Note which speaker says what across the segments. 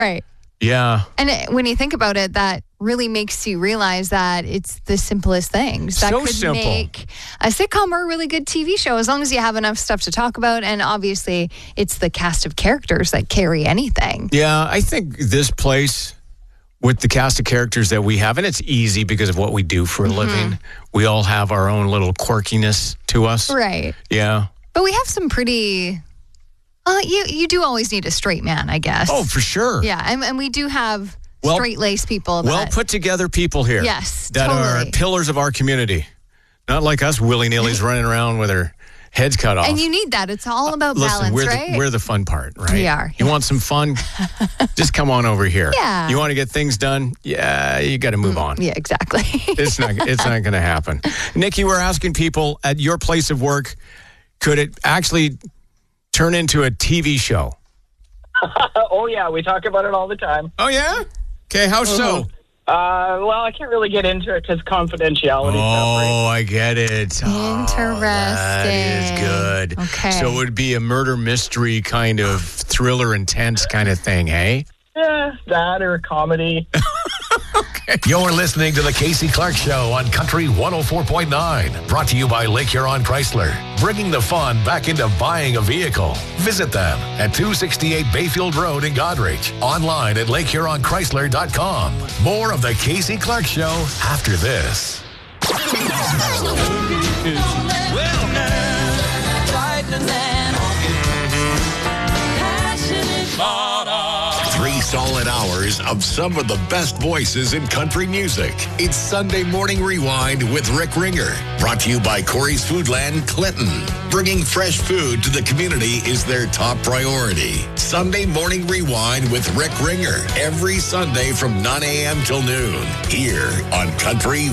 Speaker 1: Right.
Speaker 2: Yeah.
Speaker 1: And when you think about it, that really makes you realize that it's the simplest things that
Speaker 2: So
Speaker 1: could
Speaker 2: simple.
Speaker 1: make a sitcom or a really good TV show, as long as you have enough stuff to talk about. And obviously, it's the cast of characters that carry anything.
Speaker 2: Yeah, I think this place, with the cast of characters that we have, and it's easy because of what we do for a living, we all have our own little quirkiness to us.
Speaker 1: Right.
Speaker 2: Yeah.
Speaker 1: But we have some pretty... you do always need a straight man, I guess.
Speaker 2: Oh, for sure.
Speaker 1: Yeah, and we do have
Speaker 2: Well-
Speaker 1: straight-laced people.
Speaker 2: Well put together people here.
Speaker 1: Yes,
Speaker 2: that
Speaker 1: totally.
Speaker 2: are pillars of our community. Not like us willy-nillys running around with our heads cut off.
Speaker 1: And you need that. It's all about
Speaker 2: Listen,
Speaker 1: balance, right?
Speaker 2: we're the fun part, right?
Speaker 1: We are,
Speaker 2: You want some fun? Just come on over here.
Speaker 1: Yeah.
Speaker 2: You want to get things done? Yeah, you got to move on.
Speaker 1: Yeah, exactly.
Speaker 2: It's not going to happen. Nikki, we're asking people at your place of work, could it actually turn into a TV show?
Speaker 3: Oh, yeah, we talk about it all the time.
Speaker 2: Oh, yeah? Okay, how so?
Speaker 3: Well, I can't really get into it because confidentiality stuff, right?
Speaker 2: Oh, I get it. Oh, that is good.
Speaker 1: Okay.
Speaker 2: So it would be a murder mystery kind of thriller intense kind of thing, hey?
Speaker 3: Yeah, that or comedy.
Speaker 4: You're listening to the Casey Clark Show on Country 104.9. Brought to you by Lake Huron Chrysler. Bringing the fun back into buying a vehicle. Visit them at 268 Bayfield Road in Goderich. Online at LakeHuronChrysler.com. More of the Casey Clark Show after this. Solid hours of some of the best voices in country music. It's Sunday Morning Rewind with Rick Ringer. Brought to you by Corey's Foodland, Clinton. Bringing fresh food to the community is their top priority. Sunday Morning Rewind with Rick Ringer. Every Sunday from 9 a.m. till noon. Here on Country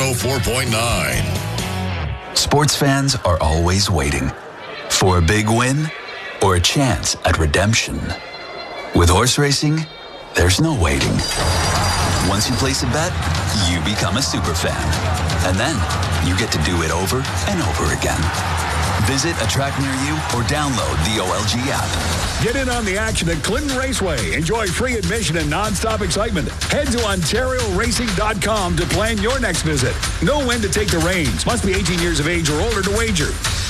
Speaker 4: 104.9.
Speaker 5: Sports fans are always waiting for a big win or a chance at redemption. With horse racing, there's no waiting. Once you place a bet, you become a super fan. And then you get to do it over and over again. Visit a track near you or download the OLG app.
Speaker 6: Get in on the action at Clinton Raceway. Enjoy free admission and nonstop excitement. Head to OntarioRacing.com to plan your next visit. Know when to take the reins. Must be 18 years of age or older to wager.